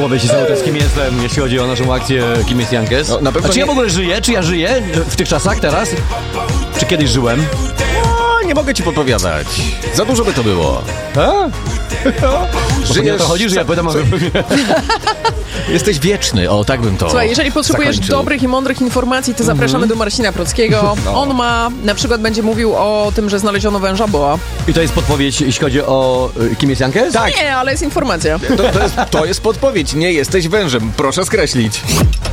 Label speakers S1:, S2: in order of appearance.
S1: wiecie cały czas, kim jestem, jeśli chodzi o naszą akcję Kim jest Jankes.
S2: No, na pewno
S1: A czy ja
S2: nie-
S1: w ogóle żyję? Czy ja żyję w tych czasach teraz? Czy kiedyś żyłem?
S2: O, nie mogę ci podpowiadać. Za dużo by to było.
S1: Bo nie o to chodzi, że ja pytam,
S2: Jesteś wieczny, o tak bym to
S3: Słuchaj, jeżeli potrzebujesz
S2: zakończył.
S3: dobrych i mądrych informacji, to zapraszamy do Marcina Prockiego.
S2: No.
S3: On na przykład będzie mówił o tym, że znaleziono węża boa.
S1: I to jest podpowiedź, jeśli chodzi o Kim jest Jankes?
S2: Tak.
S3: Nie, ale jest informacja.
S2: To jest podpowiedź. Nie jesteś wężem. Proszę skreślić.